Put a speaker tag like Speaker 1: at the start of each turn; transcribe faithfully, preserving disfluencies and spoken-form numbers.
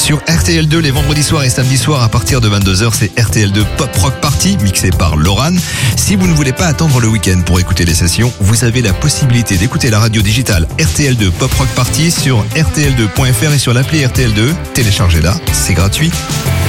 Speaker 1: Sur R T L deux, les vendredis soirs et samedis soirs à partir de vingt-deux heures, c'est R T L deux Pop Rock Party, mixé par Loran. Si vous ne voulez pas attendre le week-end pour écouter les sessions, vous avez la possibilité d'écouter la radio digitale R T L deux Pop Rock Party sur R T L deux point F R et sur l'appli R T L deux. Téléchargez-la, c'est gratuit.